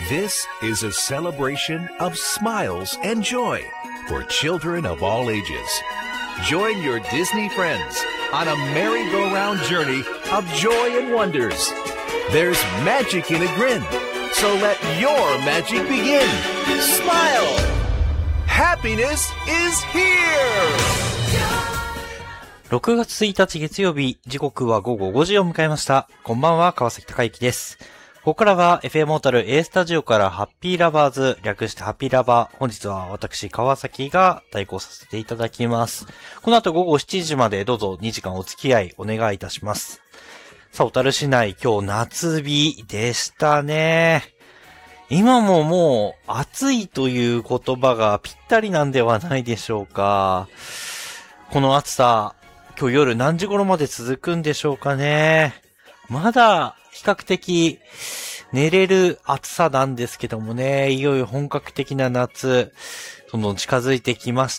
This is a celebration of smiles and joy for children of all ages. Join your Disney friends on a merry-go-round journey of joy and wonders. There's magic in a grin, so let your magic begin. Smile! Happiness is here! 6月1日月曜日、時刻は午後5時を迎えました。こんばんは、川崎隆之です。ここからは FM モータル A スタジオからハッピーラバーズ、略してハッピーラバー。本日は私、川崎が代行させていただきます。この後午後7時までどうぞ2時間お付き合いお願いいたします。さあ、小樽市内今日夏日でしたね。今ももう暑いという言葉がぴったりなんではないでしょうか。この暑さ、今日夜何時頃まで続くんでしょうかね。まだ比較的寝れる暑さなんですけどもね、いよいよ本格的な夏、どんどん近づいてきまして、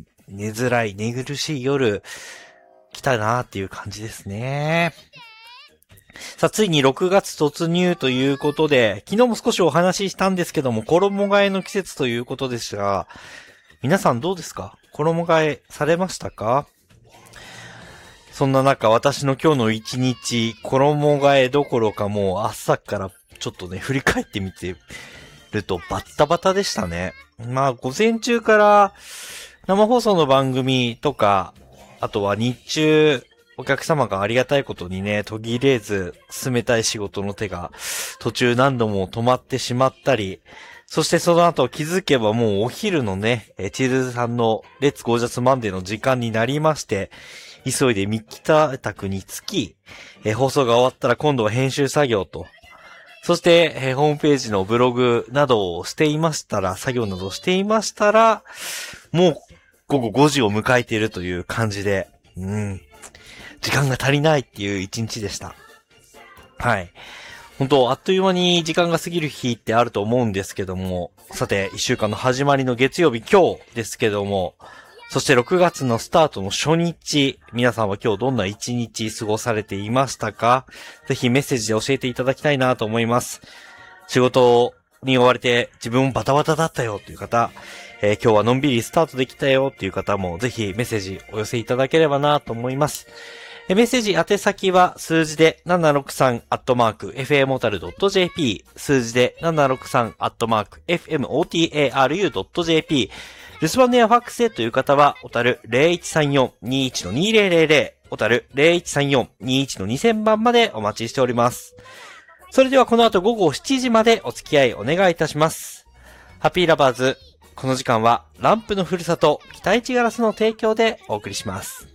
寝づらい、寝苦しい夜、来たなーっていう感じですね。さあ、ついに6月突入ということで、昨日も少しお話ししたんですけども、衣替えの季節ということですが、皆さんどうですか？衣替えされましたか？そんな中、私の今日の一日、衣替えどころかもう朝からちょっとね、振り返ってみてるとバッタバタでしたね。まあ、午前中から生放送の番組とか、あとは日中、お客様がありがたいことにね、途切れず進めたい仕事の手が途中何度も止まってしまったり、そしてその後気づけばもうお昼のね、チーズさんのレッツゴージャスマンデーの時間になりまして、急いで三木宅に着き、放送が終わったら今度は編集作業と、そして、ホームページのブログなどをしていましたら、作業などしていましたら、もう午後5時を迎えているという感じで、時間が足りないっていう一日でした。はい。本当あっという間に時間が過ぎる日ってあると思うんですけども、さて、1週間の始まりの月曜日今日ですけども、そして6月のスタートの初日、皆さんは今日どんな一日過ごされていましたか？ぜひメッセージで教えていただきたいなと思います。仕事に追われて自分もバタバタだったよという方、今日はのんびりスタートできたよっていう方もぜひメッセージお寄せいただければなと思います。メッセージ宛先は数字で 763@fmotaru.jp 数字で 763@fmotaru.jp 留守番電話ファックスでという方は、小樽 0134-21-2000 小樽 0134-21-2000 番までお待ちしております。それではこの後午後7時までお付き合いお願いいたします。ハッピーラバーズ、この時間はランプのふるさと、北市ガラスの提供でお送りします。